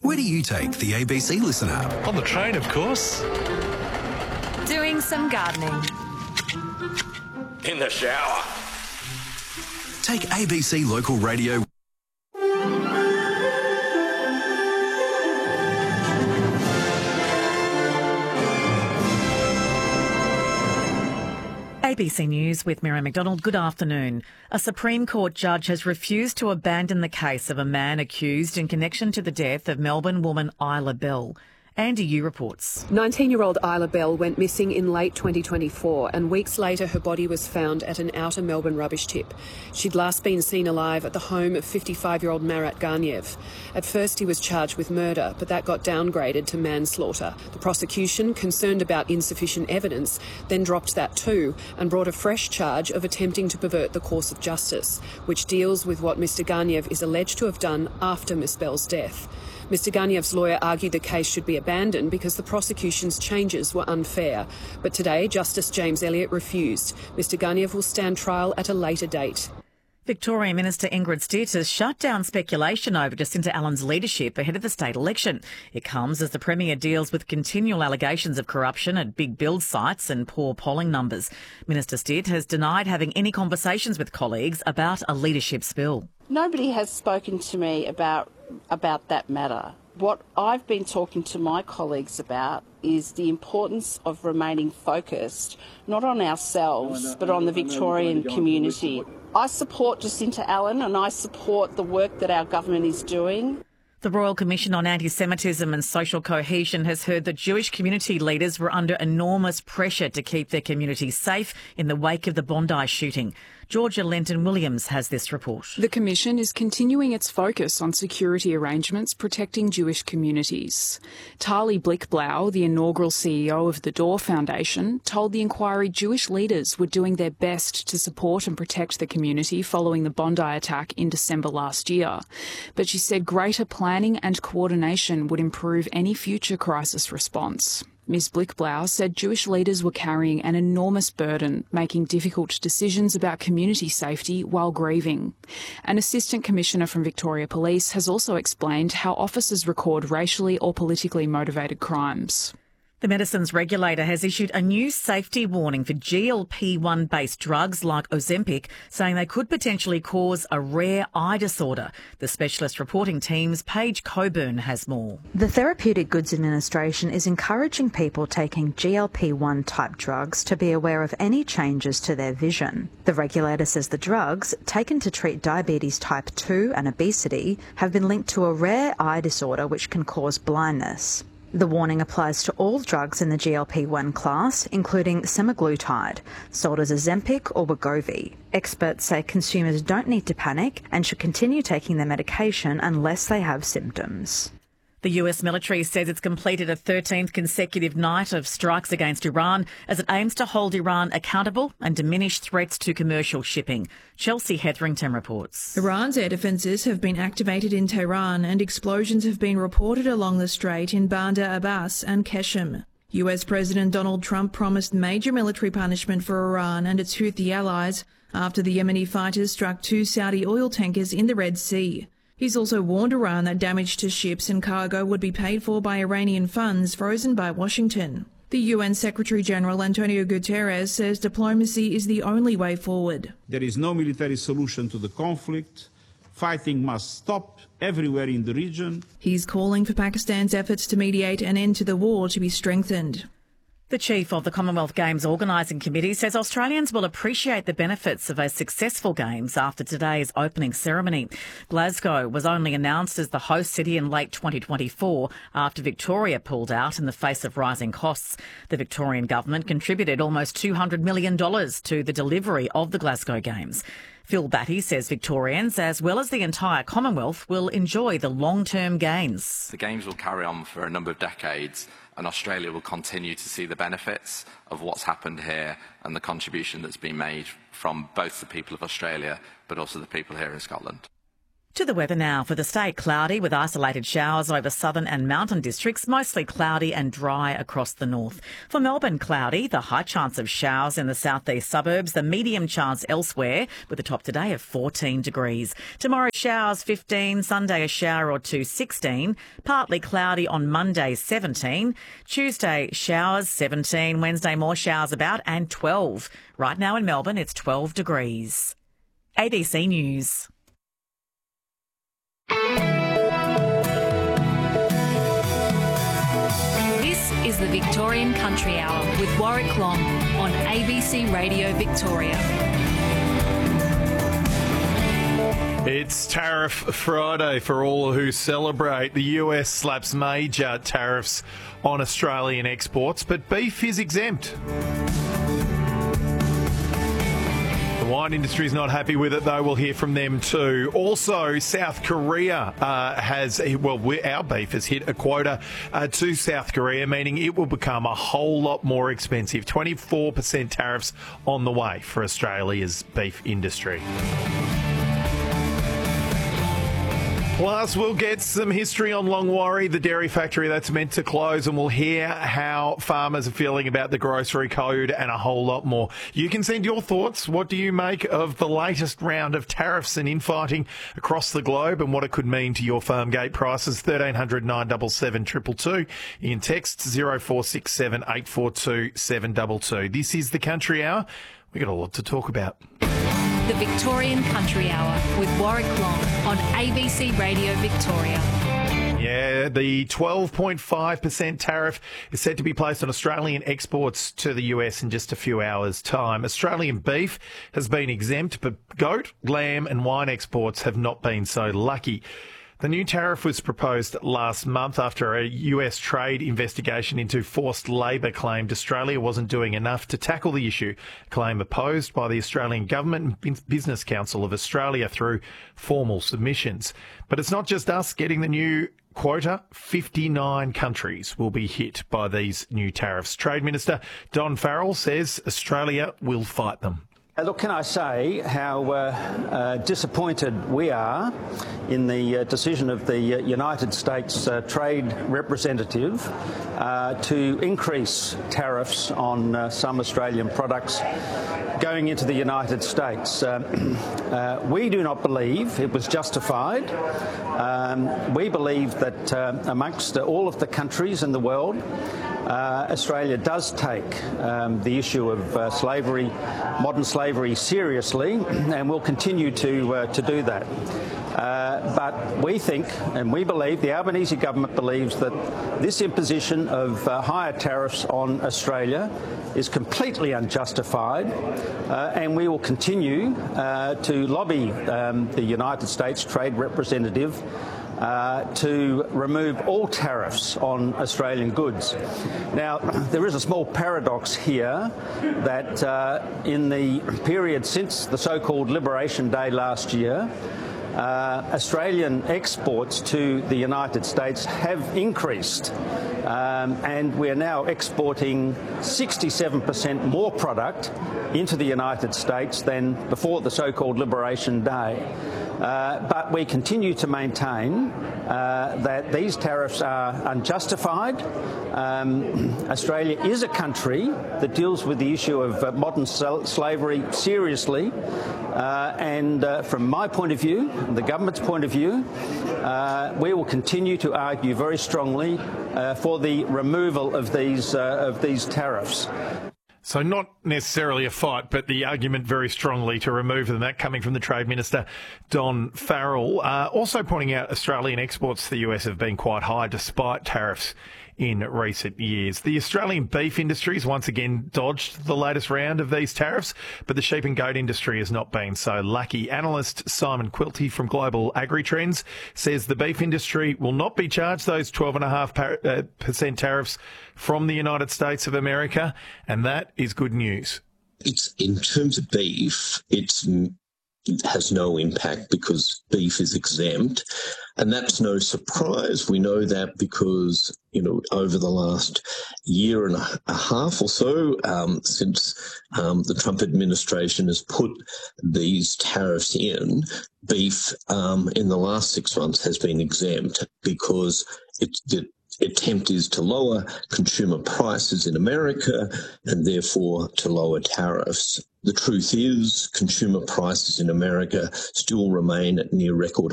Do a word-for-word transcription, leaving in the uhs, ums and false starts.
Where do you take the A B C Listen app? On the train, of course. Doing some gardening. In the shower. Take A B C Local Radio. A B C News with Miriam McDonald. Good afternoon. A Supreme Court judge has refused to abandon the case of a man accused in connection to the death of Melbourne woman Isla Bell. Andy Yu reports. nineteen-year-old Isla Bell went missing in late twenty twenty-four, and weeks later her body was found at an outer Melbourne rubbish tip. She'd last been seen alive at the home of fifty-five-year-old Marat Garniev. At first he was charged with murder, but that got downgraded to manslaughter. The prosecution, concerned about insufficient evidence, then dropped that too and brought a fresh charge of attempting to pervert the course of justice, which deals with what Mr Garniev is alleged to have done after Miss Bell's death. Mr Garniev's lawyer argued the case should be abandoned because the prosecution's changes were unfair. But today, Justice James Elliott refused. Mr Garniev will stand trial at a later date. Victorian Minister Ingrid Stitt has shut down speculation over Jacinta Allen's leadership ahead of the state election. It comes as the Premier deals with continual allegations of corruption at big build sites and poor polling numbers. Minister Stitt has denied having any conversations with colleagues about a leadership spill. Nobody has spoken to me about about that matter. What I've been talking to my colleagues about is the importance of remaining focused, not on ourselves, but on the Victorian community. I support Jacinta Allen and I support the work that our government is doing. The Royal Commission on Anti-Semitism and Social Cohesion has heard that Jewish community leaders were under enormous pressure to keep their communities safe in the wake of the Bondi shooting. Georgia Lenton-Williams has this report. The Commission is continuing its focus on security arrangements protecting Jewish communities. Tali Blickblau, the inaugural C E O of the Door Foundation, told the inquiry Jewish leaders were doing their best to support and protect the community following the Bondi attack in December last year. But she said greater planning and coordination would improve any future crisis response. Miz Blickblau said Jewish leaders were carrying an enormous burden, making difficult decisions about community safety while grieving. An Assistant Commissioner from Victoria Police has also explained how officers record racially or politically motivated crimes. The medicines regulator has issued a new safety warning for G L P one based drugs like Ozempic, saying they could potentially cause a rare eye disorder. The specialist reporting team's Paige Coburn has more. The Therapeutic Goods Administration is encouraging people taking G L P one type drugs to be aware of any changes to their vision. The regulator says the drugs, taken to treat diabetes type two and obesity, have been linked to a rare eye disorder which can cause blindness. The warning applies to all drugs in the G L P one class, including semaglutide, sold as Ozempic or Wegovy. Experts say consumers don't need to panic and should continue taking their medication unless they have symptoms. The U S military says it's completed a thirteenth consecutive night of strikes against Iran as it aims to hold Iran accountable and diminish threats to commercial shipping. Chelsea Hetherington reports. Iran's air defences have been activated in Tehran and explosions have been reported along the strait in Bandar Abbas and Keshem. U S President Donald Trump promised major military punishment for Iran and its Houthi allies after the Yemeni fighters struck two Saudi oil tankers in the Red Sea. He's also warned Iran that damage to ships and cargo would be paid for by Iranian funds frozen by Washington. The U N Secretary-General Antonio Guterres says diplomacy is the only way forward. There is no military solution to the conflict. Fighting must stop everywhere in the region. He's calling for Pakistan's efforts to mediate an end to the war to be strengthened. The chief of the Commonwealth Games Organising Committee says Australians will appreciate the benefits of a successful Games after today's opening ceremony. Glasgow was only announced as the host city in late twenty twenty-four after Victoria pulled out in the face of rising costs. The Victorian government contributed almost two hundred million dollars to the delivery of the Glasgow Games. Phil Batty says Victorians, as well as the entire Commonwealth, will enjoy the long-term gains. The Games will carry on for a number of decades, and Australia will continue to see the benefits of what's happened here and the contribution that's been made from both the people of Australia but also the people here in Scotland. To the weather now. For the state, cloudy with isolated showers over southern and mountain districts, mostly cloudy and dry across the north. For Melbourne, cloudy, the high chance of showers in the southeast suburbs, the medium chance elsewhere, with a top today of fourteen degrees. Tomorrow, showers fifteen, Sunday a shower or two, sixteen, partly cloudy on Monday, seventeen, Tuesday showers, seventeen, Wednesday more showers about, and twelve. Right now in Melbourne, it's twelve degrees. A B C News. This is the Victorian Country Hour with Warwick Long on A B C Radio Victoria. It's Tariff Friday for all who celebrate. The U S slaps major tariffs on Australian exports, but beef is exempt. The wine industry is not happy with it, though. We'll hear from them too. Also, South Korea uh, has, well, our beef has hit a quota uh, to South Korea, meaning it will become a whole lot more expensive. twenty-four percent tariffs on the way for Australia's beef industry. Plus, we'll get some history on Longwarry, the dairy factory that's meant to close, and we'll hear how farmers are feeling about the grocery code and a whole lot more. You can send your thoughts. What do you make of the latest round of tariffs and infighting across the globe and what it could mean to your farm gate prices? thirteen hundred nine seven seven two two two. You can text zero four six seven eight four two seven two two. This is the Country Hour. We've got a lot to talk about. The Victorian Country Hour with Warwick Long on A B C Radio Victoria. Yeah, the twelve point five percent tariff is set to be placed on Australian exports to the U S in just a few hours' time. Australian beef has been exempt, but goat, lamb and wine exports have not been so lucky. The new tariff was proposed last month after a U S trade investigation into forced labour claimed Australia wasn't doing enough to tackle the issue, a claim opposed by the Australian Government and Business Council of Australia through formal submissions. But it's not just us getting the new quota. fifty-nine countries will be hit by these new tariffs. Trade Minister Don Farrell says Australia will fight them. Uh, look, can I say how uh, uh, disappointed we are in the uh, decision of the uh, United States uh, Trade Representative uh, to increase tariffs on uh, some Australian products going into the United States. Uh, uh, we do not believe it was justified. Um, we believe that uh, amongst all of the countries in the world, Uh, Australia does take um, the issue of uh, slavery, modern slavery, seriously, and will continue to uh, to do that. Uh, but we think, and we believe, the Albanese government believes that this imposition of uh, higher tariffs on Australia is completely unjustified, uh, and we will continue uh, to lobby um, the United States Trade Representative Uh, to remove all tariffs on Australian goods. Now, there is a small paradox here that uh, in the period since the so-called Liberation Day last year, uh, Australian exports to the United States have increased, um, and we are now exporting sixty-seven percent more product into the United States than before the so-called Liberation Day. Uh, but we continue to maintain uh, that these tariffs are unjustified. Um, Australia is a country that deals with the issue of uh, modern slavery seriously, uh, and uh, from my point of view, the government's point of view, uh, we will continue to argue very strongly uh, for the removal of these uh, of these tariffs. So not necessarily a fight, but the argument very strongly to remove them. That coming from the Trade Minister, Don Farrell. Uh, also pointing out Australian exports to the U S have been quite high despite tariffs in recent years. The Australian beef industry has once again dodged the latest round of these tariffs, but the sheep and goat industry has not been so lucky. Analyst Simon Quilty from Global Agri-Trends says the beef industry will not be charged those twelve point five percent tariffs from the United States of America, and that is good news. It's in terms of beef, it's has no impact because beef is exempt. And that's no surprise. We know that because, you know, over the last year and a half or so, um, since um, the Trump administration has put these tariffs in, beef um, in the last six months has been exempt because it, the attempt is to lower consumer prices in America and therefore to lower tariffs. The truth is consumer prices in America still remain at near record